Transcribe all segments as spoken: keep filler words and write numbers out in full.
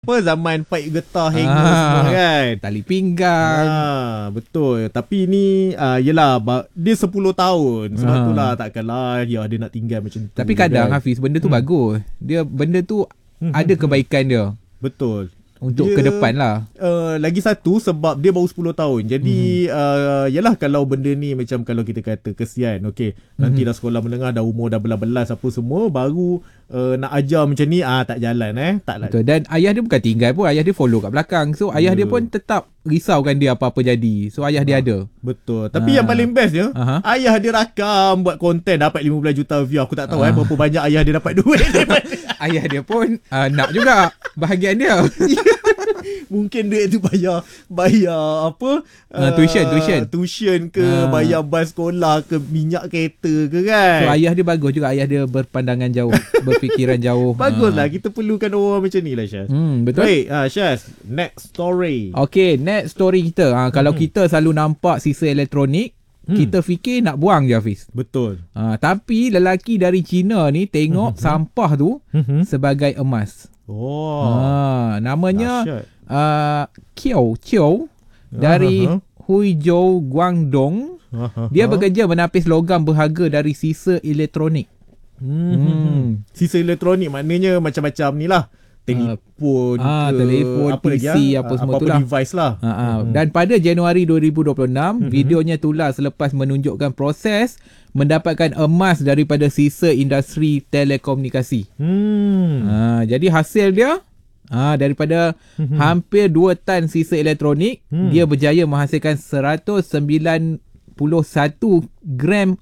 apa zaman fight getah hanger Ah, semua kan. Tali pinggang. Ah, betul. Tapi ni uh, yelah ba- dia sepuluh tahun. Sebab Ah. itulah takkanlah ya dia nak tinggal macam tu. Tapi kadang kan. Hafiz, benda tu Hmm. bagus. Dia benda tu Hmm, ada hmm, kebaikan dia Betul. untuk Dia- ke depan lah. Uh, lagi satu sebab dia baru sepuluh tahun. Jadi mm-hmm. uh, yalah kalau benda ni macam kalau kita kata kesian, okey, mm-hmm. nanti dah sekolah menengah, dah umur dah belas-belas apa semua, baru uh, nak ajar macam ni, ah tak jalan eh. Tak Betul. Dan ayah dia bukan tinggal pun, ayah dia follow kat belakang. So ayah Ya. dia pun tetap risaukan dia apa-apa jadi. So ayah dia ada. Betul. Tapi Ah. yang paling best dia, Aha. ayah dia rakam buat konten dapat lima belas juta view. Aku tak tahu Ah. eh berapa banyak ayah dia dapat duit daripada Ayah dia pun uh, nak juga bahagian dia. mungkin duit tu bayar bayar apa Ah, tuition, tuition. tuition ke, Ah. bayar bas sekolah ke, minyak kereta ke kan. So ayah dia bagus juga. Ayah dia berpandangan jauh, berfikiran jauh. Baguslah, Ah. kita perlukan orang macam ni lah Syaz. Hmm, betul. Baik, ah, Syaz, next story. Okay, next story kita. Ha, kalau Hmm. kita selalu nampak sisa elektronik, Hmm. kita fikir nak buang je Hafiz. Betul. Ha, tapi lelaki dari China ni tengok sampah tu sebagai emas. Oh, Ha, namanya dahsyat. uh, Kiao Chiao dari Aha. Huizhou, Guangdong. Aha. Dia bekerja menapis logam berharga dari sisa elektronik. Hmm. Hmm. Sisa elektronik maknanya macam-macam ni lah. Telefon ah, ke, telefon, apa P C, lagi, ah? apa semua apa-apa tu lah. device lah. Ha, ha. Dan pada Januari dua ribu dua puluh enam, Mhm. videonya tular selepas menunjukkan proses mendapatkan emas daripada sisa industri telekomunikasi. Hmm. Ha, jadi hasil dia ha, daripada Mhm. hampir dua tan sisa elektronik, Hmm. dia berjaya menghasilkan seratus sembilan puluh satu gram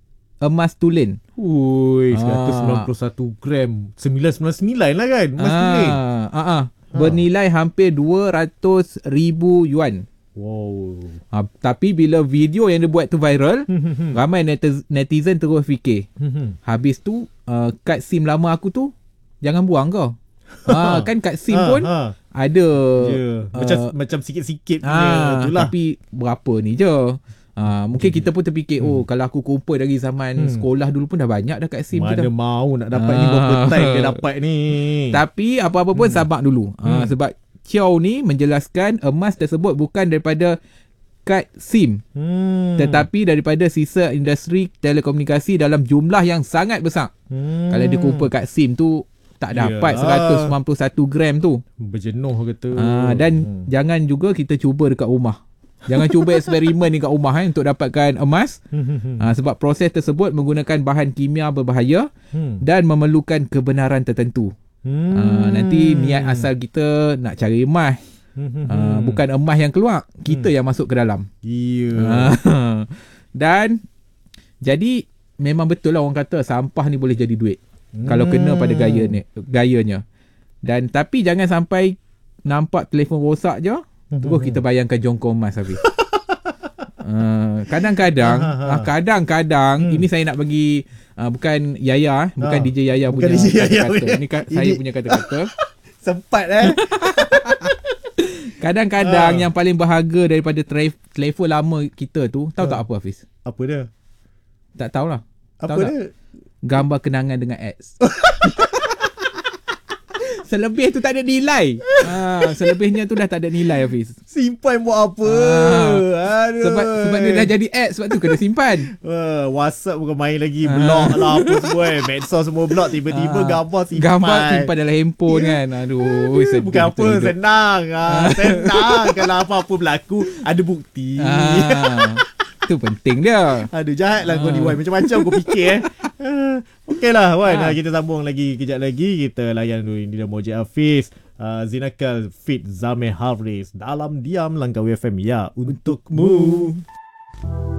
emas tulen. Ui, Ah. seratus sembilan puluh satu gram. sembilan ratus sembilan puluh sembilan lah kan. Emas tulen. Ah, ah, ah. Bernilai hampir dua ratus ribu yuan. Wow. Ha, tapi bila video yang dia buat tu viral, ramai netiz- netizen terus fikir, habis tu uh, kad SIM lama aku tu jangan buang kau. Ha, kan kad SIM Ha, pun ha. ada Ya. uh, Macam macam sikit-sikit punya ah, tu lah. tapi berapa ni je. Ha, mungkin kita pun terfikir, oh kalau aku kumpul dari zaman Hmm. sekolah dulu pun dah banyak dah kad SIM tu Mana dah. mau nak dapat ni, Ah. berapa time dia dapat ni. Tapi apa-apa pun sabar dulu. Ha, Hmm. sebab Chiao ni menjelaskan emas tersebut bukan daripada kad SIM, Hmm. tetapi daripada sisa industri telekomunikasi dalam jumlah yang sangat besar. Hmm. Kalau dia kumpul kat SIM tu tak dapat Yalah. seratus sembilan puluh satu gram tu. Berjenuh kata. Ha, dan Hmm. jangan juga kita cuba dekat rumah. Jangan cuba eksperimen dekat rumah eh, untuk dapatkan emas. Ha, sebab proses tersebut menggunakan bahan kimia berbahaya Hmm. dan memerlukan kebenaran tertentu. Hmm. Ha, nanti niat asal kita nak cari emas. Ha, bukan emas yang keluar, kita yang masuk ke dalam. Ya. Ha, dan jadi memang betul lah orang kata sampah ni boleh jadi duit. Hmm. Kalau kena pada gaya ni, gayanya. Dan tapi jangan sampai nampak telefon rosak je, terus kita bayangkan jongkong emas habis. Uh, kadang-kadang uh, kadang-kadang Hmm. ini saya nak bagi uh, bukan Yaya, bukan Ah. D J Yaya Bukan punya D J Yaya kata-kata. punya. Ini ka- saya Ini- punya kata-kata. Sempat eh. Kadang-kadang Ah. yang paling berharga daripada tre- telefon lama kita tu, tahu Ah. tak apa Hafiz? Apa dia? Tak tahulah. Apa Tahu tak? dia? Gambar kenangan dengan ex. Selebih tu tak ada nilai. Ha, selebihnya tu dah tak ada nilai Hafiz. Simpan buat apa? Ah. Aduh. Sebab sebab dia dah jadi ex, sebab tu kena simpan. Uh, WhatsApp bukan main lagi. Ah. Blog lah apa semua eh. Medsos semua blog. Tiba-tiba Ah. gambar simpan. Gambar simpan dalam handphone kan. Aduh, sedih Bukan apa, betul hidup. senang. Ah, senang. Kalau apa-apa berlaku, ada bukti. Ah, tu penting dia. Aduh, jahat lah kau ni Ah. Wan. Macam-macam kau fikir eh. Uh, Okey lah Wan. Ah. Ah. Kita sambung lagi kejap lagi. Kita layan dulu ini dia Moji Hafiz. Uh, Zinakal Fit Zameh Hafiz. Dalam diam langkah W F M ya untukmu.